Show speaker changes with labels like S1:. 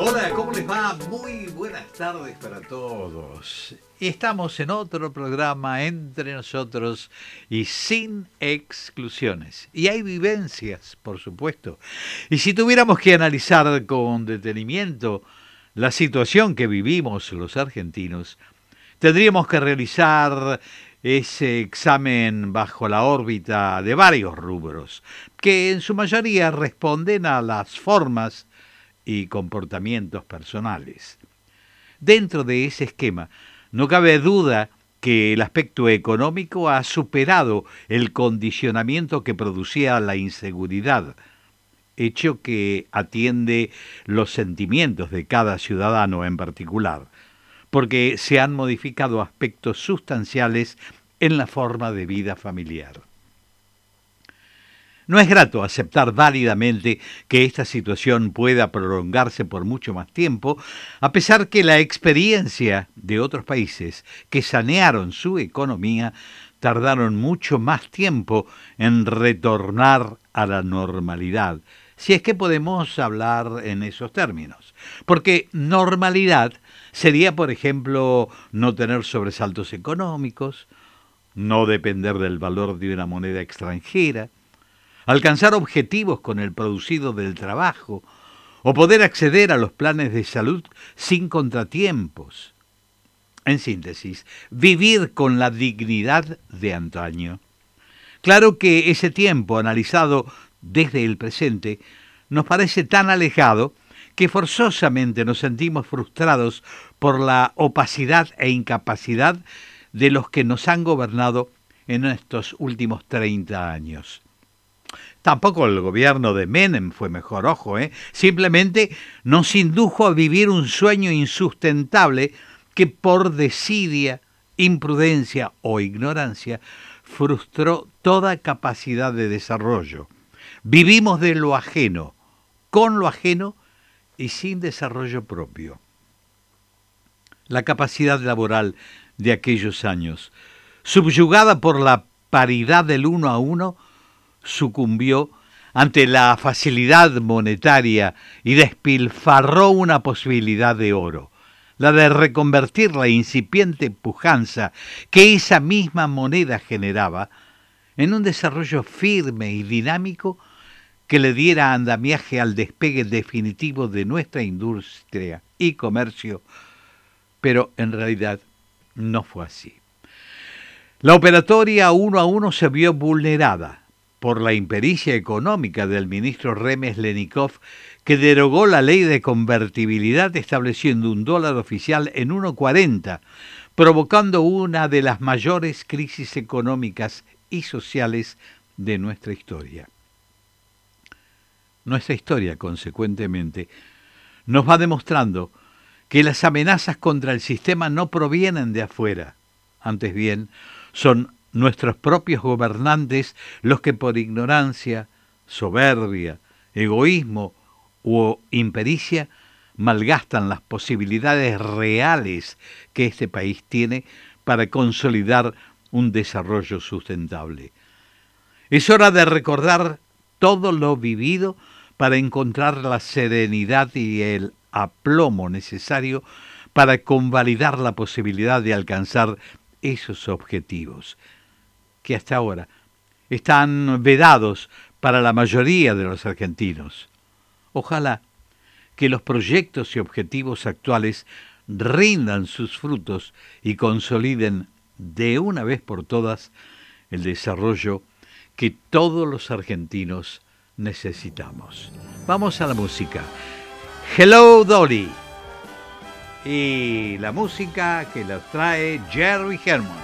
S1: Hola, ¿cómo les va? Muy buenas tardes para todos. Estamos en otro programa entre nosotros y sin exclusiones. Y hay vivencias, por supuesto. Y si tuviéramos que analizar con detenimiento la situación que vivimos los argentinos, tendríamos que realizar ese examen bajo la órbita de varios rubros, que en su mayoría responden a las formas y comportamientos personales. Dentro de ese esquema, no cabe duda que el aspecto económico ha superado el condicionamiento que producía la inseguridad, hecho que atiende los sentimientos de cada ciudadano en particular, porque se han modificado aspectos sustanciales en la forma de vida familiar. No es grato aceptar válidamente que esta situación pueda prolongarse por mucho más tiempo, a pesar que la experiencia de otros países que sanearon su economía tardaron mucho más tiempo en retornar a la normalidad, si es que podemos hablar en esos términos. Porque normalidad sería, por ejemplo, no tener sobresaltos económicos, no depender del valor de una moneda extranjera, alcanzar objetivos con el producido del trabajo o poder acceder a los planes de salud sin contratiempos. En síntesis, vivir con la dignidad de antaño. Claro que ese tiempo analizado desde el presente nos parece tan alejado que forzosamente nos sentimos frustrados por la opacidad e incapacidad de los que nos han gobernado en estos últimos 30 años. Tampoco el gobierno de Menem fue mejor, ojo, simplemente nos indujo a vivir un sueño insustentable que por desidia, imprudencia o ignorancia frustró toda capacidad de desarrollo. Vivimos de lo ajeno, con lo ajeno y sin desarrollo propio. La capacidad laboral de aquellos años, subyugada por la paridad del 1 a 1, sucumbió ante la facilidad monetaria y despilfarró una posibilidad de oro, la de reconvertir la incipiente pujanza que esa misma moneda generaba en un desarrollo firme y dinámico que le diera andamiaje al despegue definitivo de nuestra industria y comercio, pero en realidad no fue así. La operatoria 1 a 1 se vio vulnerada por la impericia económica del ministro Remeslenikov, que derogó la ley de convertibilidad estableciendo un dólar oficial en 1,40, provocando una de las mayores crisis económicas y sociales de nuestra historia. Nuestra historia, consecuentemente, nos va demostrando que las amenazas contra el sistema no provienen de afuera, antes bien, son nuestros propios gobernantes los que por ignorancia, soberbia, egoísmo u impericia malgastan las posibilidades reales que este país tiene para consolidar un desarrollo sustentable. Es hora de recordar todo lo vivido para encontrar la serenidad y el aplomo necesario para convalidar la posibilidad de alcanzar esos objetivos, que hasta ahora están vedados para la mayoría de los argentinos. Ojalá que los proyectos y objetivos actuales rindan sus frutos y consoliden de una vez por todas el desarrollo que todos los argentinos necesitamos. Vamos a la música. Hello Dolly. Y la música que nos trae Jerry Herman.